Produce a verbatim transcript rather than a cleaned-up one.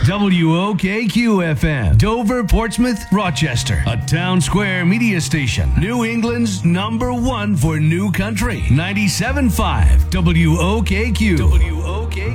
W O K Q F M, Dover, Portsmouth, Rochester. A Town Square media station. New England's number one for new country. ninety-seven point five W O K Q. W O K Q.